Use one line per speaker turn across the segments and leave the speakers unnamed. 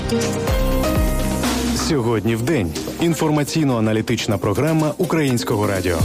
Сьогодні в день. Інформаційно-аналітична програма Українського радіо.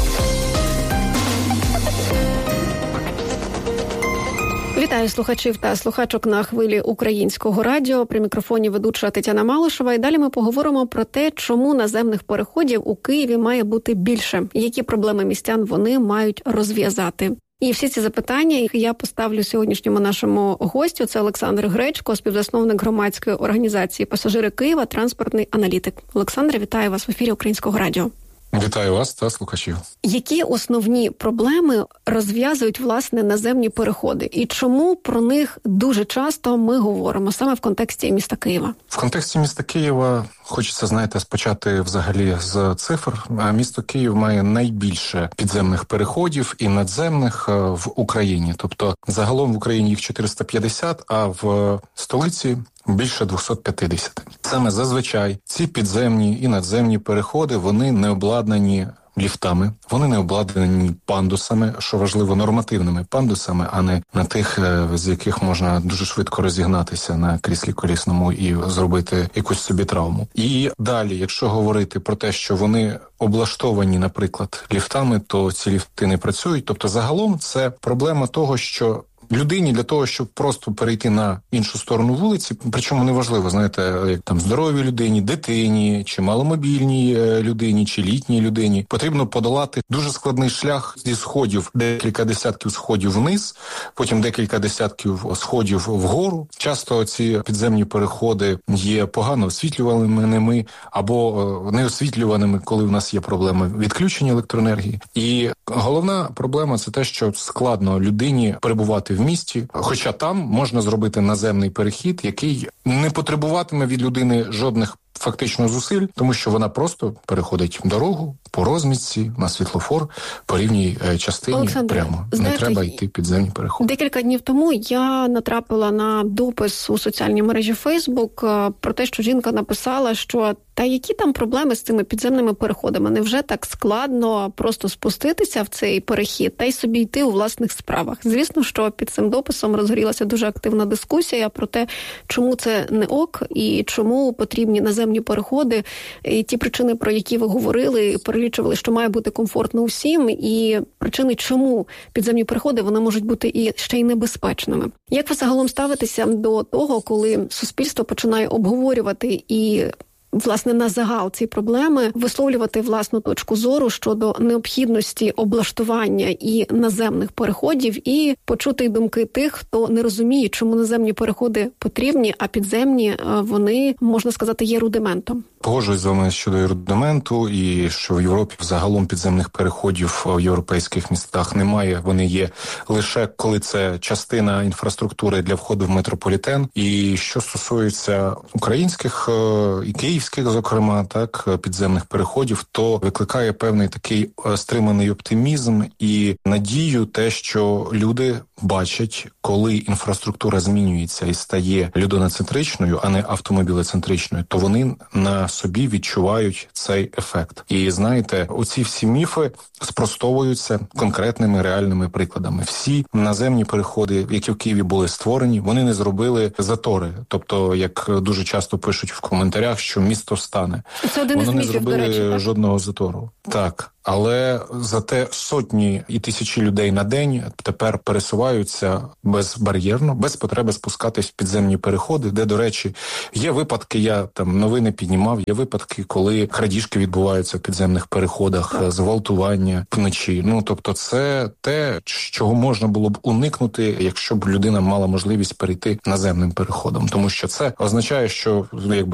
Вітаю слухачів та слухачок на хвилі Українського радіо. При мікрофоні ведуча Тетяна Малишева. І далі ми поговоримо про те, чому наземних переходів у Києві має бути більше, які проблеми містян вони мають розв'язати. І всі ці запитання я поставлю сьогоднішньому нашому гостю. Це Олександр Гречко, співзасновник громадської організації «Пасажири Києва», транспортний аналітик. Олександре, вітаю вас в ефірі Українського радіо.
Вітаю вас та слухачів.
Які основні проблеми розв'язують, власне, наземні переходи? І чому про них дуже часто ми говоримо саме в контексті міста Києва?
В контексті міста Києва хочеться, спочати взагалі з цифр. Місто Київ має найбільше підземних переходів і надземних в Україні. Тобто загалом в Україні їх 450, а в столиці більше 250. Саме зазвичай ці підземні і надземні переходи, вони не обладнані ліфтами, вони не обладнані пандусами, що важливо, нормативними пандусами, а не на тих, з яких можна дуже швидко розігнатися на кріслі колісному і зробити якусь собі травму. І далі, якщо говорити про те, що вони облаштовані, наприклад, ліфтами, то ці ліфти не працюють. Тобто загалом це проблема того, що людині для того, щоб просто перейти на іншу сторону вулиці, причому неважливо, як там здоровій людині, дитині, чи маломобільній людині, чи літній людині, потрібно подолати дуже складний шлях зі сходів, декілька десятків сходів вниз, потім декілька десятків сходів вгору. Часто ці підземні переходи є погано освітлюваними або неосвітлюваними, коли в нас є проблеми відключення електроенергії. І головна проблема – це те, що складно людині перебувати в місті, хоча там можна зробити наземний перехід, який не потребуватиме від людини жодних фактично зусиль, тому що вона просто переходить дорогу по розмітці, на світлофор, по рівній частині.
Олександр,
прямо. Не треба йти підземні переходи.
Декілька днів тому я натрапила на допис у соціальній мережі Facebook про те, що жінка написала, що та які там проблеми з цими підземними переходами? Невже так складно просто спуститися в цей перехід та й собі йти у власних справах? Звісно, що під цим дописом розгорілася дуже активна дискусія про те, чому це не ок і чому потрібні наземні переходи. І ті причини, про які ви говорили, перелічували, що має бути комфортно усім, і причини, чому підземні переходи, вони можуть бути і ще й небезпечними. Як ви загалом ставитеся до того, коли суспільство починає обговорювати і власне, на загал ці проблеми, висловлювати власну точку зору щодо необхідності облаштування і наземних переходів, і почути думки тих, хто не розуміє, чому наземні переходи потрібні, а підземні, вони, можна сказати, є рудиментом?
Погоджуюсь з вами щодо рудименту, і що в Європі загалом підземних переходів в європейських містах немає. Вони є лише коли це частина інфраструктури для входу в метрополітен. І що стосується українських і київських, зокрема, підземних переходів, то викликає певний такий стриманий оптимізм і надію те, що люди бачать, коли інфраструктура змінюється і стає людиноцентричною, а не автомобілецентричною, то вони на собі відчувають цей ефект. І знаєте, оці всі міфи спростовуються конкретними реальними прикладами. Всі наземні переходи, які в Києві були створені, вони не зробили затори. Тобто, як дуже часто пишуть в коментарях, що місто стане.
Це один із
Вони не
міфів, до речі,
зробили жодного затору. Так. Але зате сотні і тисячі людей на день тепер пересуваються безбар'єрно, без потреби спускатись в підземні переходи, де, до речі, є випадки, я там новини піднімав, є випадки, коли крадіжки відбуваються в підземних переходах, зґвалтування вночі. Тобто це те, чого можна було б уникнути, якщо б людина мала можливість перейти наземним переходом. Тому що це означає, що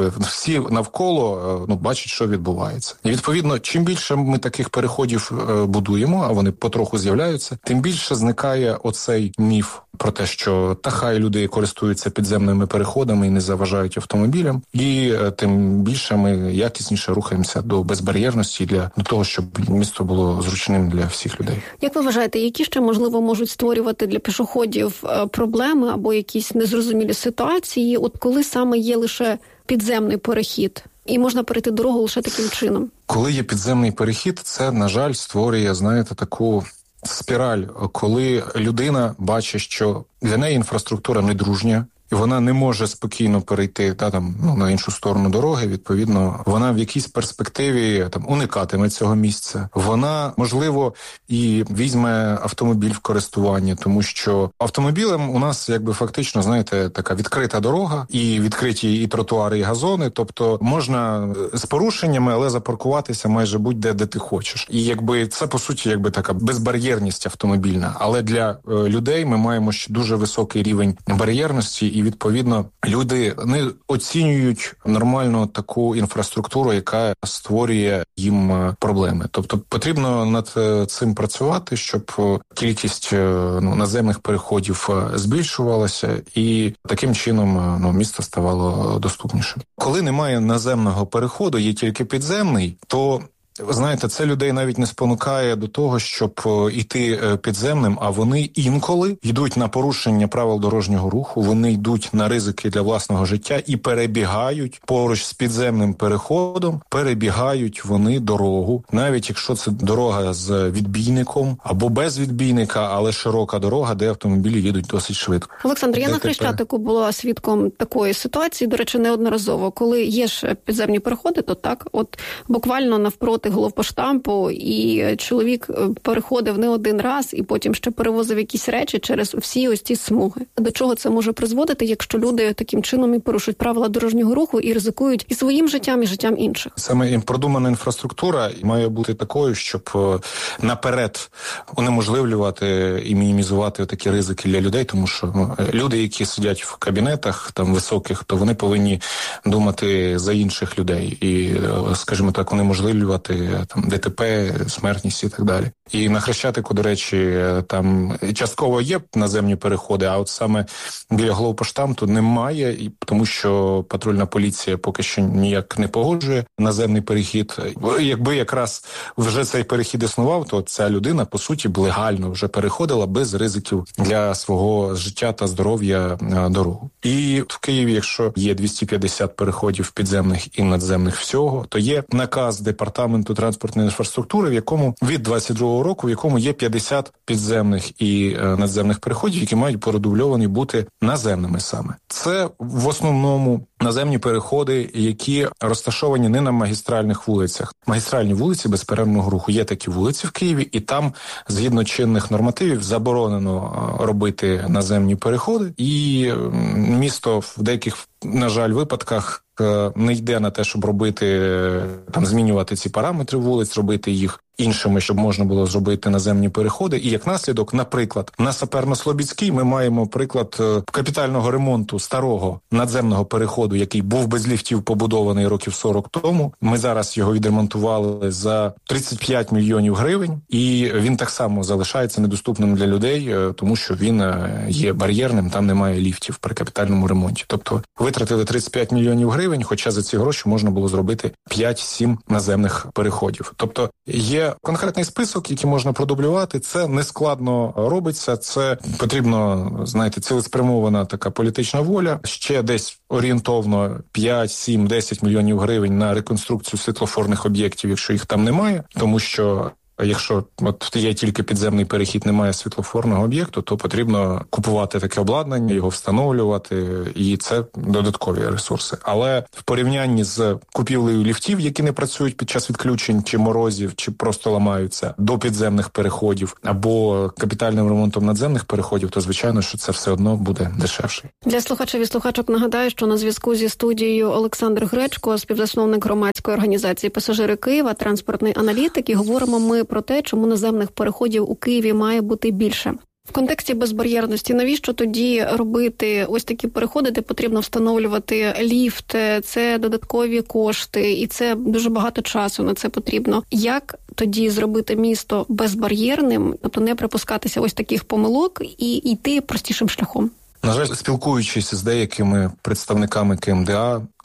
всі навколо бачать, що відбувається. І відповідно, чим більше ми таких переходів будуємо, а вони потроху з'являються, тим більше зникає оцей міф про те, що хай люди користуються підземними переходами і не заважають автомобілям, і тим більше ми якісніше рухаємося до безбар'єрності, до того, щоб місто було зручним для всіх людей.
Як ви вважаєте, які ще, можливо, можуть створювати для пішоходів проблеми або якісь незрозумілі ситуації, коли саме є лише підземний перехід? І можна перейти дорогу лише таким чином.
Коли є підземний перехід, це, на жаль, створює, таку спіраль, коли людина бачить, що для неї інфраструктура недружня, і вона не може спокійно перейти на іншу сторону дороги, відповідно, вона в якійсь перспективі уникатиме цього місця. Вона, можливо, і візьме автомобіль в користування, тому що автомобілем у нас фактично, знаєте, така відкрита дорога, і відкриті і тротуари, і газони, тобто можна з порушеннями, але запаркуватися майже будь-де, де ти хочеш. І це, по суті, така безбар'єрність автомобільна. Але для людей ми маємо ще дуже високий рівень бар'єрності, і, відповідно, люди не оцінюють нормально таку інфраструктуру, яка створює їм проблеми. Тобто потрібно над цим працювати, щоб кількість наземних переходів збільшувалася, і таким чином місто ставало доступнішим. Коли немає наземного переходу, є тільки підземний, то знаєте, це людей навіть не спонукає до того, щоб йти підземним, а вони інколи йдуть на порушення правил дорожнього руху, вони йдуть на ризики для власного життя і перебігають поруч з підземним переходом, перебігають вони дорогу, навіть якщо це дорога з відбійником або без відбійника, але широка дорога, де автомобілі їдуть досить швидко.
Олександр, я на Хрещатику була свідком такої ситуації, до речі, неодноразово. Коли є ж підземні переходи, то так, буквально навпроти головпоштампу, і чоловік переходив не один раз, і потім ще перевозив якісь речі через всі ось ці смуги. До чого це може призводити, якщо люди таким чином і порушують правила дорожнього руху і ризикують і своїм життям, і життям інших? Саме
продумана інфраструктура має бути такою, щоб наперед унеможливлювати і мінімізувати такі ризики для людей, тому що люди, які сидять в кабінетах високих, то вони повинні думати за інших людей і, скажімо так, унеможливлювати ДТП, смертність і так далі. І на Хрещатику, до речі, там частково є наземні переходи, а от саме біля головпоштамту немає, тому що патрульна поліція поки що ніяк не погоджує наземний перехід. Якби якраз вже цей перехід існував, то ця людина, по суті, легально вже переходила без ризиків для свого життя та здоров'я дорогу. І в Києві, якщо є 250 переходів підземних і надземних всього, то є наказ департаменту транспортної інфраструктури, в якому від 22-го року, в якому є 50 підземних і надземних переходів, які мають продубльовані бути наземними саме. Це в основному наземні переходи, які розташовані не на магістральних вулицях. Магістральні вулиці безперервного руху. Є такі вулиці в Києві, і там, згідно чинних нормативів, заборонено робити наземні переходи. І місто в деяких, на жаль, випадках не йде на те, щоб змінювати ці параметри вулиць, робити їх іншими, щоб можна було зробити наземні переходи. І як наслідок, наприклад, на Саперно-Слобідській ми маємо приклад капітального ремонту старого надземного переходу, який був без ліфтів побудований років 40 тому. Ми зараз його відремонтували за 35 мільйонів гривень, і він так само залишається недоступним для людей, тому що він є бар'єрним, там немає ліфтів при капітальному ремонті. Тобто витратили 35 мільйонів гривень, хоча за ці гроші можна було зробити 5-7 наземних переходів. Тобто є конкретний список, який можна продублювати. Це нескладно робиться. Це потрібно, цілеспрямована така політична воля. Ще десь орієнтовно 5, 7, 10 мільйонів гривень на реконструкцію світлофорних об'єктів, якщо їх там немає. Тому що якщо є тільки підземний перехід, немає світлофорного об'єкту, то потрібно купувати таке обладнання, його встановлювати, і це додаткові ресурси. Але в порівнянні з купівлею ліфтів, які не працюють під час відключень чи морозів, чи просто ламаються, до підземних переходів, або капітальним ремонтом надземних переходів, то, звичайно, що це все одно буде дешевше.
Для слухачів і слухачок нагадаю, що на зв'язку зі студією Олександр Гречко, співзасновник громадської організації «Пасажири Києва», транспортний аналітик, і говоримо ми про те, чому наземних переходів у Києві має бути більше. В контексті безбар'єрності, навіщо тоді робити ось такі переходи, де потрібно встановлювати ліфт, це додаткові кошти, і це дуже багато часу на це потрібно. Як тоді зробити місто безбар'єрним, тобто не припускатися ось таких помилок і йти простішим шляхом?
На жаль, спілкуючись з деякими представниками КМДА,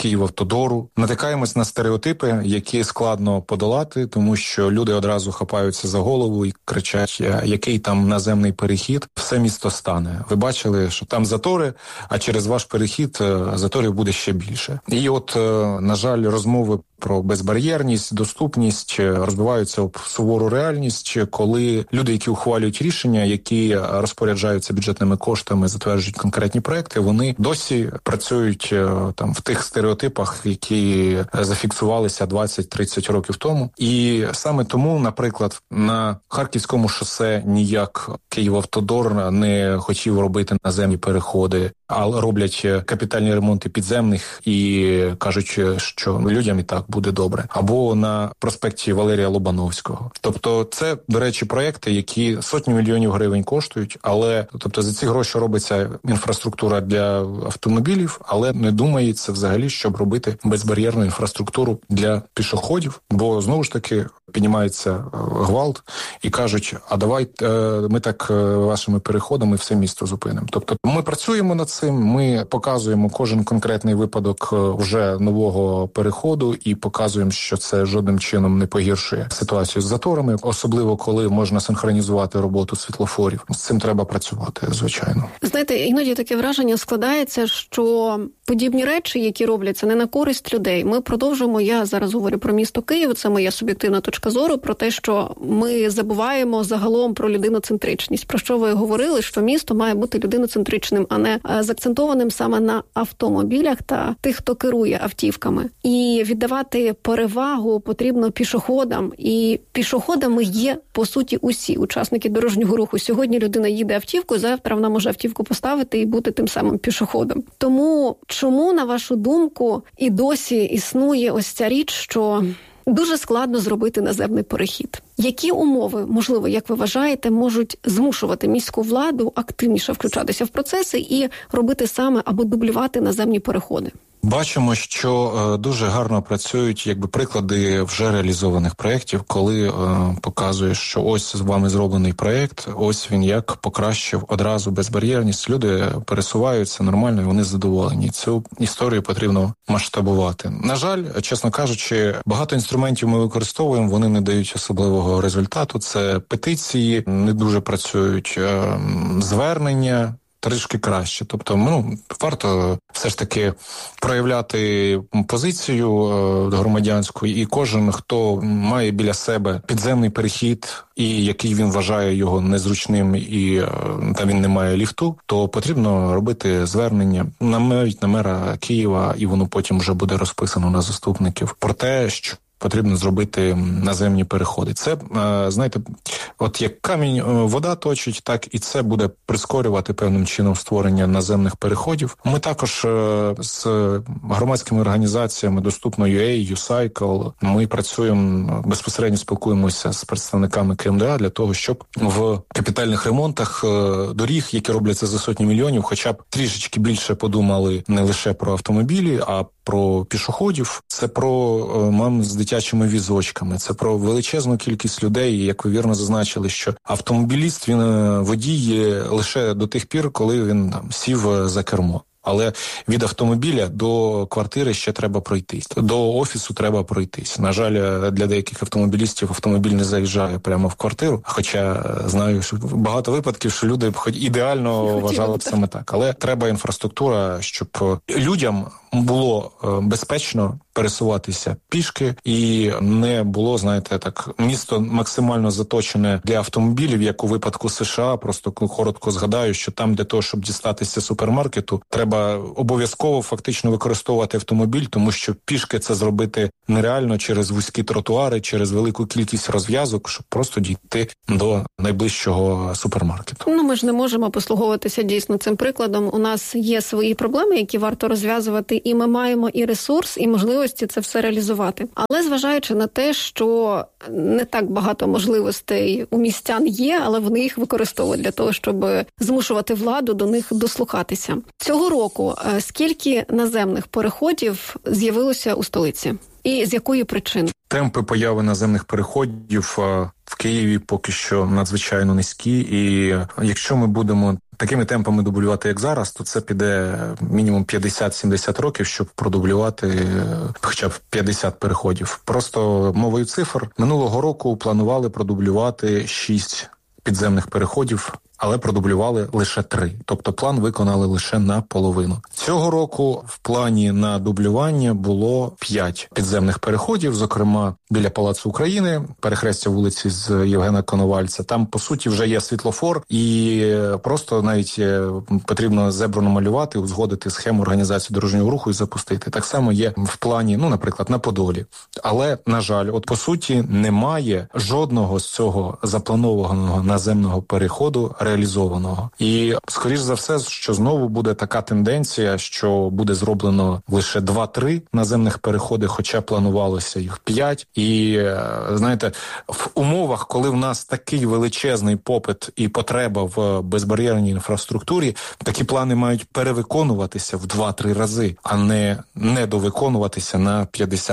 Київавтодору. Натикаємось на стереотипи, які складно подолати, тому що люди одразу хапаються за голову і кричать, який там наземний перехід, все місто стане. Ви бачили, що там затори, а через ваш перехід заторів буде ще більше. І от, на жаль, розмови про безбар'єрність, доступність розбиваються об сувору реальність, коли люди, які ухвалюють рішення, які розпоряджаються бюджетними коштами, затверджують конкретні проекти, вони досі працюють там в тих стереотипах, які зафіксувалися 20-30 років тому. І саме тому, наприклад, на Харківському шосе ніяк Київавтодор не хотів робити наземні переходи, а роблять капітальні ремонти підземних і кажуть, що людям і так буде добре. Або на проспекті Валерія Лобановського. Тобто це, до речі, проекти, які сотні мільйонів гривень коштують, але тобто за ці гроші робиться інфраструктура для автомобілів, але не думається взагалі, щоб робити безбар'єрну інфраструктуру для пішоходів, бо знову ж таки піднімається гвалт і кажуть, а давай ми так вашими переходами все місто зупинимо. Тобто ми працюємо над цим, ми показуємо кожен конкретний випадок вже нового переходу і показуємо, що це жодним чином не погіршує ситуацію з заторами, особливо коли можна синхронізувати роботу світлофорів. З цим треба працювати, звичайно.
Знаєте, іноді таке враження складається, що подібні речі, які робляться не на користь людей. Ми продовжуємо, я зараз говорю про місто Київ, це моя суб'єктивна точка зору, про те, що ми забуваємо загалом про людиноцентричність. Про що ви говорили, що місто має бути людиноцентричним, а не заакцентованим саме на автомобілях та тих, хто керує автівками. І віддавати перевагу потрібно пішоходам. І пішоходами є, по суті, усі учасники дорожнього руху. Сьогодні людина їде автівкою, завтра вона може автівку поставити і бути тим самим пішоходом. Тому чому, на вашу думку, і досі існує ось ця річ, що дуже складно зробити наземний перехід? Які умови, можливо, як ви вважаєте, можуть змушувати міську владу активніше включатися в процеси і робити саме або дублювати наземні переходи?
Бачимо, що дуже гарно працюють приклади вже реалізованих проєктів, коли показуєш, що ось з вами зроблений проєкт, ось він як покращив одразу безбар'єрність. Люди пересуваються нормально і вони задоволені. Цю історію потрібно масштабувати. На жаль, чесно кажучи, багато інструментів ми використовуємо, вони не дають особливого результату. Це петиції, не дуже працюють, звернення трішки краще. Тобто, варто все ж таки проявляти позицію громадянську, і кожен, хто має біля себе підземний перехід, і який він вважає його незручним, і там він не має ліфту, то потрібно робити звернення навіть на мера Києва, і воно потім вже буде розписано на заступників, про те, що потрібно зробити наземні переходи. Це, знаєте, от як камінь вода точить, так і це буде прискорювати певним чином створення наземних переходів. Ми також з громадськими організаціями Доступно.UA, YouCycle, ми працюємо, безпосередньо спілкуємося з представниками КМДА для того, щоб в капітальних ремонтах доріг, які робляться за сотні мільйонів, хоча б трішечки більше подумали не лише про автомобілі, а про пішоходів. Це про мам з дитячими візочками, це про величезну кількість людей, як ви вірно зазначили, що автомобіліст, він водій лише до тих пір, коли він сів за кермо. Але від автомобіля до квартири ще треба пройтись, до офісу треба пройтись. На жаль, для деяких автомобілістів автомобіль не заїжджає прямо в квартиру, хоча знаю, що багато випадків, що люди хоч ідеально вважали б саме так. Але треба інфраструктура, щоб людям було безпечно пересуватися пішки і не було, знаєте, так, місто максимально заточене для автомобілів, як у випадку США. Просто коротко згадаю, що там для того, щоб дістатися супермаркету, треба обов'язково фактично використовувати автомобіль, тому що пішки це зробити нереально через вузькі тротуари, через велику кількість розв'язок, щоб просто дійти до найближчого супермаркету.
Ми ж не можемо послуговуватися дійсно цим прикладом. У нас є свої проблеми, які варто розв'язувати, і ми маємо і ресурс, і можливості це все реалізувати. Але зважаючи на те, що не так багато можливостей у містян є, але вони їх використовують для того, щоб змушувати владу до них дослухатися. Цього року скільки наземних переходів з'явилося у столиці? І з якої причини?
Темпи появи наземних переходів в Києві поки що надзвичайно низькі, і якщо ми будемо такими темпами дублювати, як зараз, то це піде мінімум 50-70 років, щоб продублювати хоча б 50 переходів. Просто мовою цифр минулого року планували продублювати 6 підземних переходів, але продублювали лише 3. Тобто план виконали лише наполовину. Цього року в плані на дублювання було 5 підземних переходів, зокрема біля Палацу України, перехрестя вулиці з Євгена Коновальця. Там, по суті, вже є світлофор, і просто навіть потрібно зебру намалювати, узгодити схему організації дорожнього руху і запустити. Так само є в плані, наприклад, на Подолі. Але, на жаль, по суті, немає жодного з цього запланованого наземного переходу реалізованого. І, скоріш за все, що знову буде така тенденція, що буде зроблено лише 2-3 наземних переходи, хоча планувалося їх 5. І, знаєте, в умовах, коли в нас такий величезний попит і потреба в безбар'єрній інфраструктурі, такі плани мають перевиконуватися в 2-3 рази, а не недовиконуватися на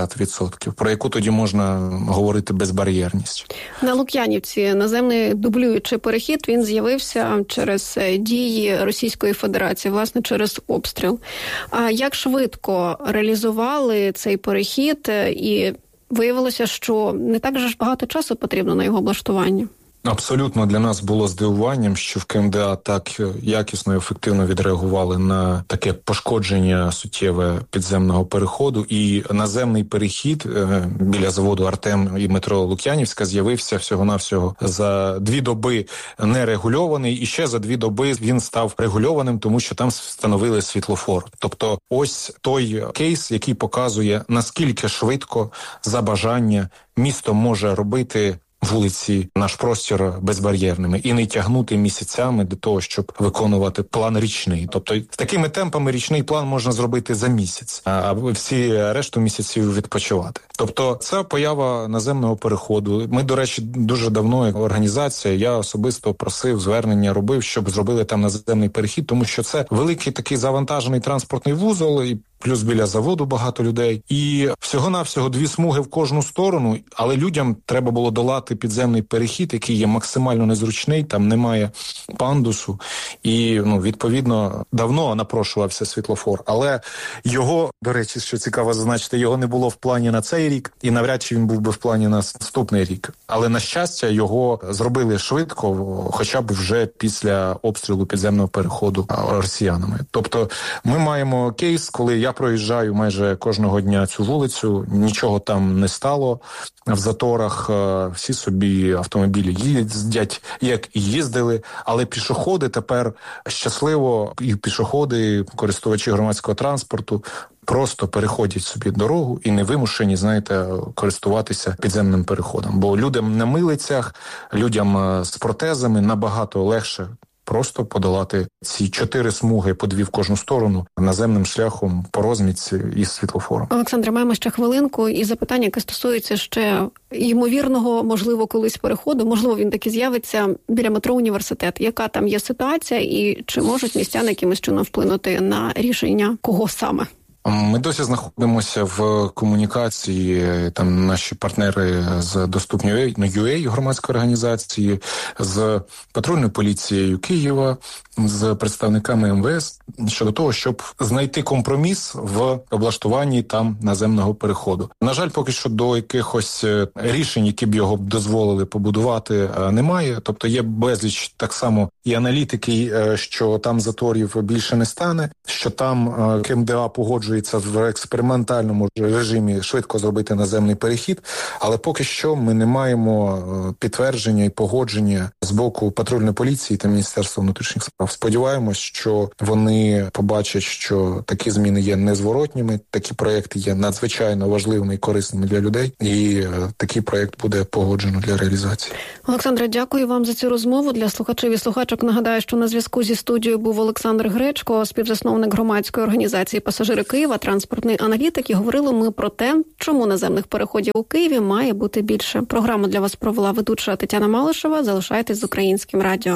50%. Про яку тоді можна говорити безбар'єрність?
На Лук'янівці наземний дублюючий перехід, він з'явився через дії Російської Федерації, власне, через обстріл. А як швидко реалізували цей перехід, і виявилося, що не так же ж багато часу потрібно на його облаштування?
Абсолютно для нас було здивуванням, що в КМДА так якісно і ефективно відреагували на таке пошкодження суттєве підземного переходу. І наземний перехід біля заводу «Артем» і метро Лук'янівська з'явився всього-навсього за 2 доби нерегульований, і ще за 2 доби він став регульованим, тому що там встановили світлофор. Тобто ось той кейс, який показує, наскільки швидко за бажання місто може робити вулиці, наш простір безбар'єрними і не тягнути місяцями для того, щоб виконувати план річний. Тобто з такими темпами річний план можна зробити за місяць, а всі решту місяців відпочивати. Тобто це поява наземного переходу. Ми, до речі, дуже давно, як організація, я особисто просив, звернення робив, щоб зробили там наземний перехід, тому що це великий такий завантажений транспортний вузол, і плюс біля заводу багато людей. І всього-навсього 2 смуги в кожну сторону, але людям треба було долати підземний перехід, який є максимально незручний, там немає пандусу. І, відповідно, давно напрошувався світлофор. Але його, до речі, що цікаво зазначити, його не було в плані на цей рік, і навряд чи він був би в плані на наступний рік. Але, на щастя, його зробили швидко, хоча б вже після обстрілу підземного переходу росіянами. Тобто ми маємо кейс, коли я проїжджаю майже кожного дня цю вулицю, нічого там не стало в заторах, всі собі автомобілі їздять, як і їздили, але пішоходи тепер щасливо, і пішоходи, користувачі громадського транспорту, просто переходять собі дорогу і не вимушені, користуватися підземним переходом. Бо людям на милицях, людям з протезами набагато легше просто подолати ці 4 смуги по 2 в кожну сторону наземним шляхом по розмітці із світлофором.
Олександре, маємо ще хвилинку і запитання, яке стосується ще ймовірного, можливо, колись переходу. Можливо, він таки з'явиться біля метро «Університет». Яка там є ситуація і чи можуть містяни якимось чином вплинути на рішення, кого саме?
Ми досі знаходимося в комунікації, там наші партнери з Доступні.UA, громадської організації, з патрульною поліцією Києва, з представниками МВС щодо того, щоб знайти компроміс в облаштуванні там наземного переходу. На жаль, поки що до якихось рішень, які б його дозволили побудувати, немає. Тобто є безліч так само і аналітики, що там заторів більше не стане, що там КМДА погоджується в експериментальному режимі швидко зробити наземний перехід, але поки що ми не маємо підтвердження і погодження з боку патрульної поліції та Міністерства внутрішніх справ. Сподіваємось, що вони побачать, що такі зміни є незворотніми, такі проекти є надзвичайно важливими і корисними для людей, і такий проект буде погоджено для реалізації.
Олександре, дякую вам за цю розмову. Для слухачів і слухачок нагадаю, що на зв'язку зі студією був Олександр Гречко, співзасновник громадської організації «Пасажири Києва», транспортний аналітик, і говорили ми про те, чому наземних переходів у Києві має бути більше. Програму для вас провела ведуча Тетяна Малишева. Залишайтесь з Українським радіо.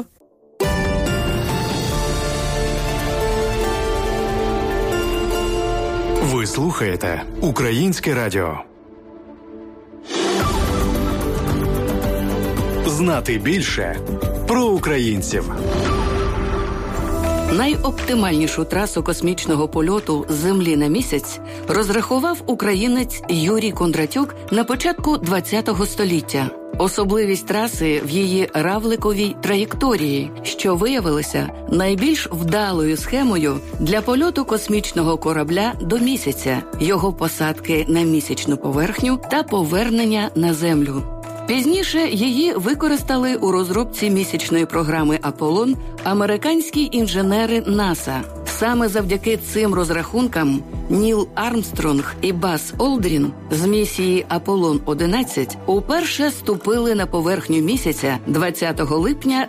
Ви слухаєте Українське радіо. Знати більше про українців.
Найоптимальнішу трасу космічного польоту з Землі на місяць розрахував українець Юрій Кондратюк на початку ХХ століття. Особливість траси в її равликовій траєкторії, що виявилася найбільш вдалою схемою для польоту космічного корабля до місяця, його посадки на місячну поверхню та повернення на Землю. Пізніше її використали у розробці місячної програми «Аполлон» американські інженери НАСА. Саме завдяки цим розрахункам Ніл Армстронг і Баз Олдрін з місії «Аполлон-11» уперше ступили на поверхню місяця 20 липня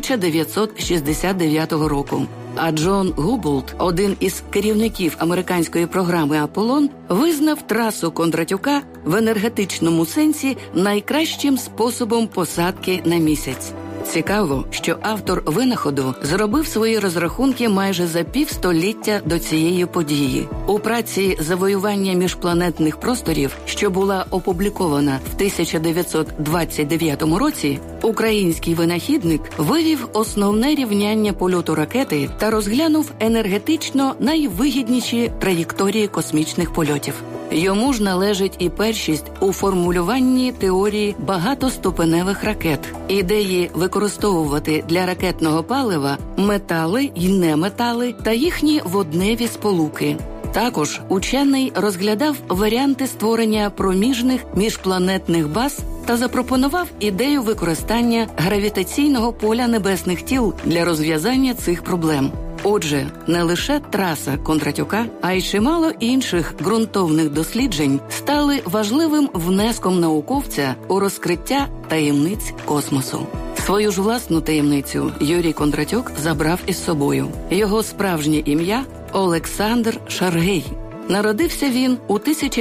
1969 року. А Джон Губолт, один із керівників американської програми «Аполлон», визнав трасу Кондратюка в енергетичному сенсі найкращим способом посадки на місяць. Цікаво, що автор винаходу зробив свої розрахунки майже за півстоліття до цієї події. У праці «Завоювання міжпланетних просторів», що була опублікована в 1929 році, український винахідник вивів основне рівняння польоту ракети та розглянув енергетично найвигідніші траєкторії космічних польотів. Йому ж належить і першість у формулюванні теорії багатоступеневих ракет, ідеї використовувати для ракетного палива метали й неметали та їхні водневі сполуки. Також учений розглядав варіанти створення проміжних міжпланетних баз та запропонував ідею використання гравітаційного поля небесних тіл для розв'язання цих проблем. Отже, не лише траса Кондратюка, а й чимало інших ґрунтовних досліджень стали важливим внеском науковця у розкриття таємниць космосу. Свою ж власну таємницю Юрій Кондратюк забрав із собою. Його справжнє ім'я – Олександр Шаргей. Народився він у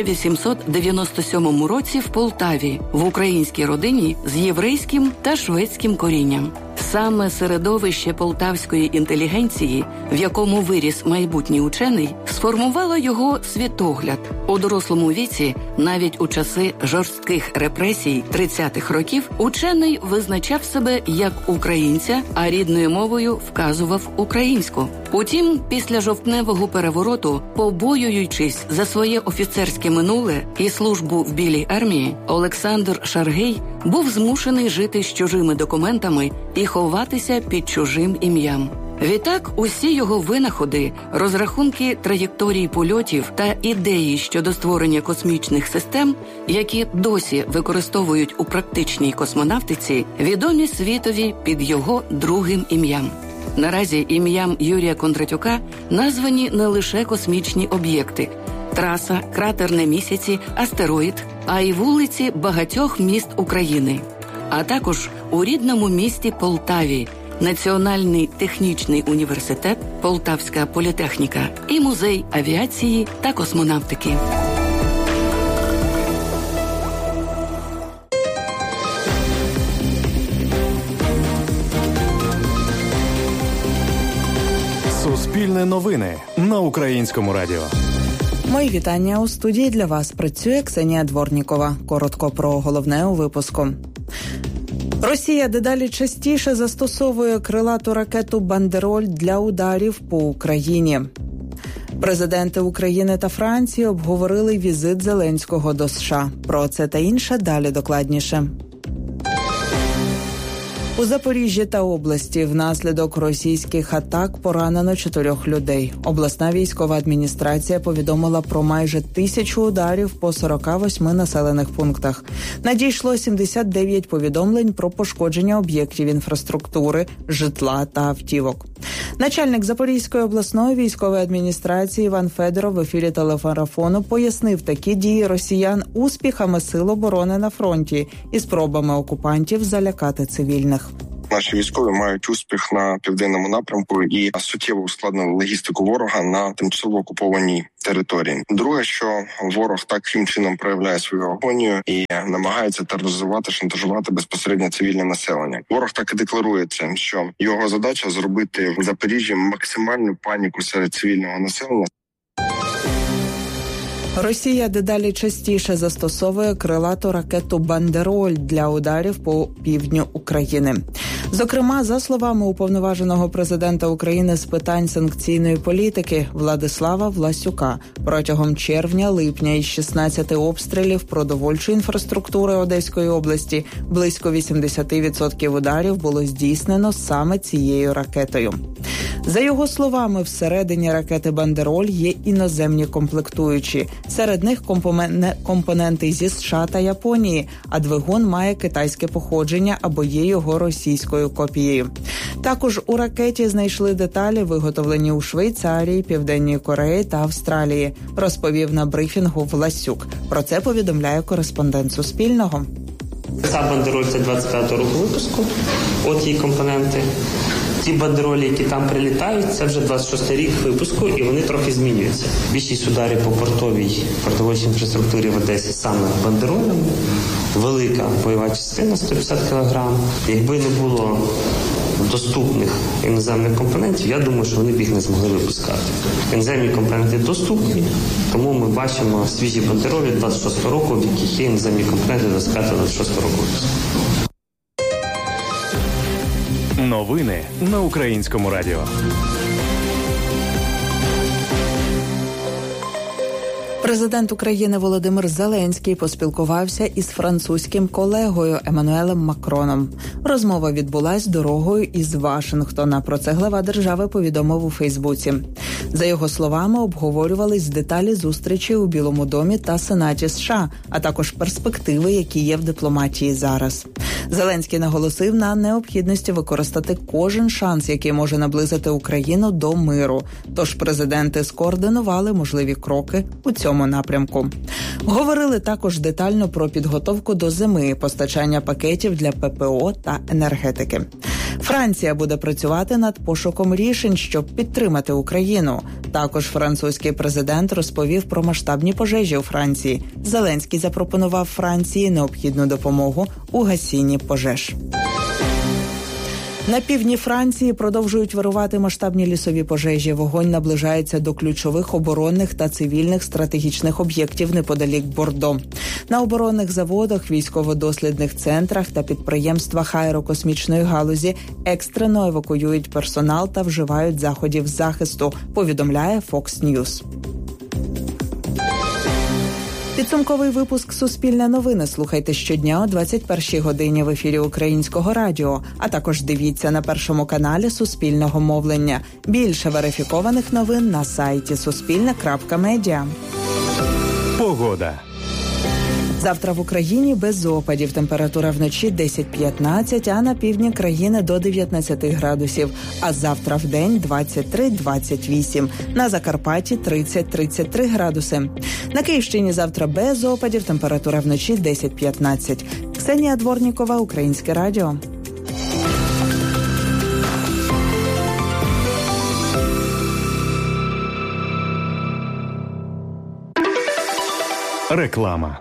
1897 році в Полтаві, в українській родині з єврейським та шведським корінням. Саме середовище полтавської інтелігенції, в якому виріс майбутній учений, сформувало його світогляд. У дорослому віці, навіть у часи жорстких репресій 30-х років, учений визначав себе як українця, а рідною мовою вказував українську. Утім, після жовтневого перевороту, побоюючись за своє офіцерське минуле і службу в Білій армії, Олександр Шаргей був змушений жити з чужими документами і ховатися під чужим ім'ям. Відтак, усі його винаходи, розрахунки траєкторій польотів та ідеї щодо створення космічних систем, які досі використовують у практичній космонавтиці, відомі світові під його другим ім'ям. Наразі ім'ям Юрія Кондратюка названі не лише космічні об'єкти – траса, кратер на місяці, астероїд, а й вулиці багатьох міст України. А також у рідному місті Полтаві Національний технічний університет, Полтавська політехніка і музей авіації та космонавтики.
Суспільне новини на Українському радіо.
Мої вітання. У студії для вас працює Ксенія Дворнікова. Коротко про головне у випуску. Росія дедалі частіше застосовує крилату ракету «Бандероль» для ударів по Україні. Президенти України та Франції обговорили візит Зеленського до США. Про це та інше далі докладніше. У Запоріжжі та області внаслідок російських атак поранено 4 людей. Обласна військова адміністрація повідомила про майже 1000 ударів по 48 населених пунктах. Надійшло 79 повідомлень про пошкодження об'єктів інфраструктури, житла та автівок. Начальник Запорізької обласної військової адміністрації Іван Федоров в ефірі телемарафону пояснив такі дії росіян успіхами сил оборони на фронті і спробами окупантів залякати цивільних.
Наші військові мають успіх на південному напрямку і суттєво ускладнили логістику ворога на тимчасово окупованій території. Друге, що ворог таким чином проявляє свою агонію і намагається тероризувати, шантажувати безпосередньо цивільне населення. Ворог так і декларує це, що його задача зробити в Запоріжжі максимальну паніку серед цивільного населення.
Росія дедалі частіше застосовує крилату ракету «Бандероль» для ударів по півдню України. Зокрема, за словами уповноваженого президента України з питань санкційної політики Владислава Власюка, протягом червня-липня із 16 обстрілів продовольчої інфраструктури Одеської області близько 80% ударів було здійснено саме цією ракетою. За його словами, всередині ракети «Бандероль» є іноземні комплектуючі. Серед них компоненти зі США та Японії, а двигун має китайське походження або є його російською копією. Також у ракеті знайшли деталі, виготовлені у Швейцарії, Південній Кореї та Австралії, розповів на брифінгу Власюк. Про це повідомляє кореспондент Суспільного.
Ця «Бандероль» – це 25-го року випуску, от її компоненти. Ті бандеролі, які там прилітають, це вже 26-й рік випуску, і вони трохи змінюються. Більшість ударів по продовольчій інфраструктурі в Одесі саме бандеролями. Велика бойова частина, 150 кг. Якби не було доступних іноземних компонентів, я думаю, що вони б їх не змогли випускати. Іноземні компоненти доступні, тому ми бачимо свіжі бандеролі 26-го року, в яких є іноземні компоненти 25-26 року випуску.
Новини на Українському радіо.
Президент України Володимир Зеленський поспілкувався із французьким колегою Еммануелем Макроном. Розмова відбулась дорогою із Вашингтона. Про це глава держави повідомив у Фейсбуці. За його словами, обговорювались деталі зустрічі у Білому домі та Сенаті США, а також перспективи, які є в дипломатії зараз. Зеленський наголосив на необхідності використати кожен шанс, який може наблизити Україну до миру. Тож президенти скоординували можливі кроки у цьому напрямку. Говорили також детально про підготовку до зими, постачання пакетів для ППО та енергетики. Франція буде працювати над пошуком рішень, щоб підтримати Україну. Також французький президент розповів про масштабні пожежі у Франції. Зеленський запропонував Франції необхідну допомогу у гасінні пожеж. На півдні Франції продовжують вирувати масштабні лісові пожежі. Вогонь наближається до ключових оборонних та цивільних стратегічних об'єктів неподалік Бордо. На оборонних заводах, військово-дослідних центрах та підприємствах аерокосмічної галузі екстрено евакуюють персонал та вживають заходів захисту, повідомляє Fox News. Підсумковий випуск «Суспільне новини» слухайте щодня о 21-й годині в ефірі Українського радіо, а також дивіться на Першому каналі Суспільного мовлення. Більше верифікованих новин на сайті suspilne.media.
Погода.
Завтра в Україні без опадів. Температура вночі 10-15, а на півдні країни до 19 градусів. А завтра вдень 23-28. На Закарпатті 30-33 градуси. На Київщині завтра без опадів. Температура вночі 10-15. Ксенія Дворнікова, Українське радіо.
Реклама.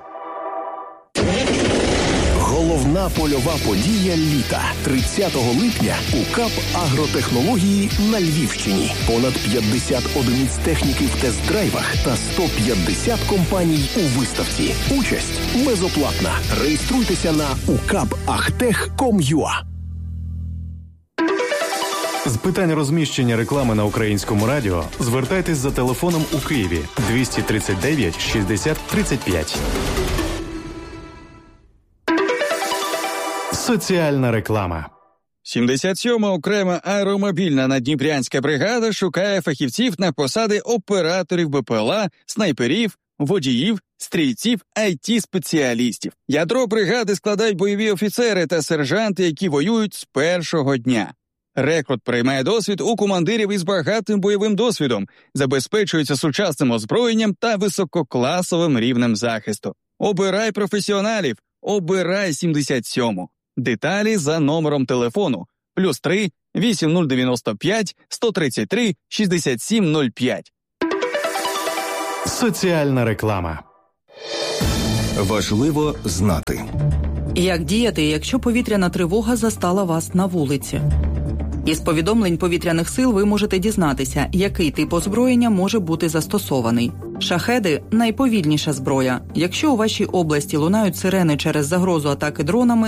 Головна польова подія літа. 30 липня у КАП «Агротехнології» на Львівщині. Понад 50 одиниць техніки в тест-драйвах та 150 компаній у виставці. Участь безоплатна. Реєструйтеся на ukap.agtech.com.ua.
З питань розміщення реклами на Українському радіо звертайтесь за телефоном у Києві 239 60 35. Соціальна реклама.
77-ма окрема аеромобільна наддніпрянська бригада шукає фахівців на посади операторів БПЛА, снайперів, водіїв, стрільців, IT-спеціалістів. Ядро бригади складають бойові офіцери та сержанти, які воюють з першого дня. Рекрут приймає досвід у командирів із багатим бойовим досвідом, забезпечується сучасним озброєнням та висококласовим рівнем захисту. Обирай професіоналів, обирай 77-му. Деталі за номером телефону +3 8095 133 6705.
Соціальна реклама.
Важливо знати.
Як діяти, якщо повітряна тривога застала вас на вулиці? Із повідомлень повітряних сил ви можете дізнатися, який тип озброєння може бути застосований. Шахеди – найповільніша зброя. Якщо у вашій області лунають сирени через загрозу атаки дронами,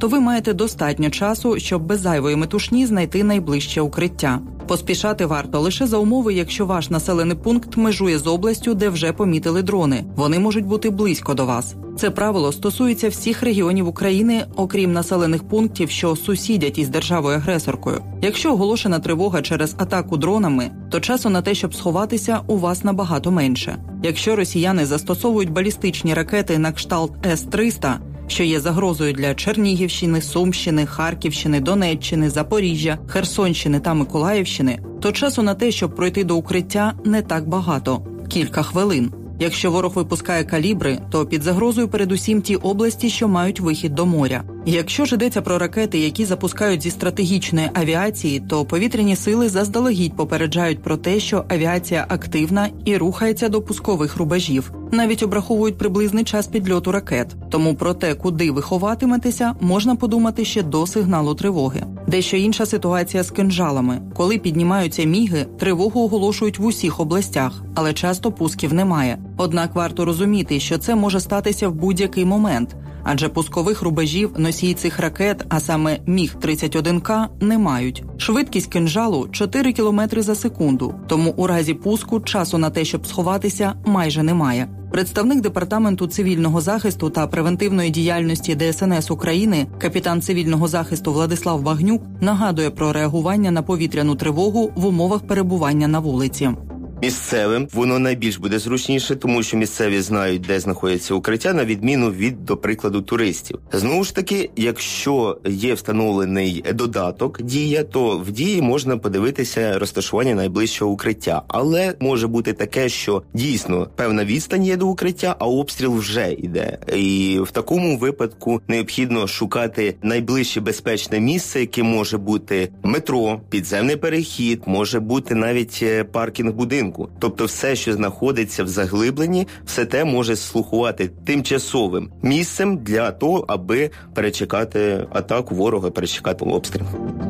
то ви маєте достатньо часу, щоб без зайвої метушні знайти найближче укриття. Поспішати варто лише за умови, якщо ваш населений пункт межує з областю, де вже помітили дрони. Вони можуть бути близько до вас. Це правило стосується всіх регіонів України, окрім населених пунктів, що сусідять із державою-агресоркою. Якщо оголошена тривога через атаку дронами, то часу на те, щоб сховатися, у вас набагато менше. Якщо росіяни застосовують балістичні ракети на кшталт С-300, що є загрозою для Чернігівщини, Сумщини, Харківщини, Донеччини, Запоріжжя, Херсонщини та Миколаївщини, то часу на те, щоб пройти до укриття, не так багато – кілька хвилин. Якщо ворог випускає калібри, то під загрозою передусім ті області, що мають вихід до моря. Якщо ж йдеться про ракети, які запускають зі стратегічної авіації, то повітряні сили заздалегідь попереджають про те, що авіація активна і рухається до пускових рубежів. Навіть обраховують приблизний час підльоту ракет. Тому про те, куди ви ховатиметеся, можна подумати ще до сигналу тривоги. Дещо інша ситуація з кинжалами. Коли піднімаються міги, тривогу оголошують в усіх областях, але часто пусків немає. Однак варто розуміти, що це може статися в будь-який момент, адже пускових рубежів носії цих ракет, а саме Міг-31К, не мають. Швидкість кинжалу – 4 км за секунду, тому у разі пуску часу на те, щоб сховатися, майже немає. Представник Департаменту цивільного захисту та превентивної діяльності ДСНС України, капітан цивільного захисту Владислав Багнюк, нагадує про реагування на повітряну тривогу в умовах перебування на вулиці.
Місцевим воно найбільш буде зручніше, тому що місцеві знають, де знаходяться укриття, на відміну від, до прикладу, туристів. Знову ж таки, якщо є встановлений додаток «Дія», то в «Дії» можна подивитися розташування найближчого укриття. Але може бути таке, що дійсно певна відстань є до укриття, а обстріл вже йде. І в такому випадку необхідно шукати найближче безпечне місце, яке може бути метро, підземний перехід, може бути навіть паркінг будинку. Тобто все, що знаходиться в заглибленні, все те може слугувати тимчасовим місцем для того, аби перечекати атаку ворога, перечекати обстріл.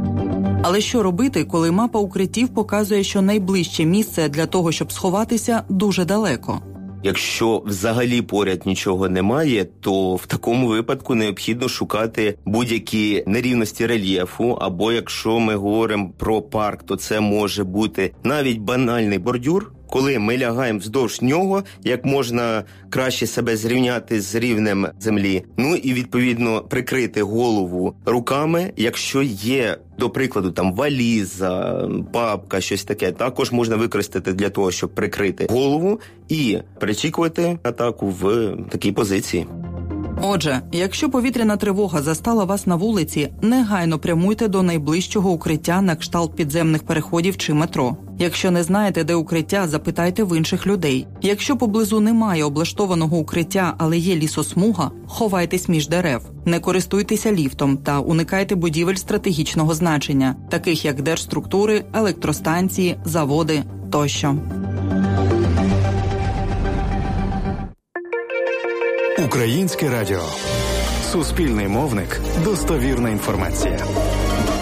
Але що робити, коли мапа укриттів показує, що найближче місце для того, щоб сховатися, дуже далеко?
Якщо взагалі поряд нічого немає, то в такому випадку необхідно шукати будь-які нерівності рельєфу, або якщо ми говоримо про парк, то це може бути навіть банальний бордюр, коли ми лягаємо вздовж нього, як можна краще себе зрівняти з рівнем землі. Ну і, відповідно, прикрити голову руками, якщо є, до прикладу, там валіза, папка, щось таке, також можна використати для того, щоб прикрити голову і перечікувати атаку в такій позиції.
Отже, якщо повітряна тривога застала вас на вулиці, негайно прямуйте до найближчого укриття на кшталт підземних переходів чи метро. Якщо не знаєте, де укриття, запитайте в інших людей. Якщо поблизу немає облаштованого укриття, але є лісосмуга, ховайтесь між дерев. Не користуйтеся ліфтом та уникайте будівель стратегічного значення, таких як держструктури, електростанції, заводи тощо.
Українське радіо. Суспільний мовник. Достовірна інформація.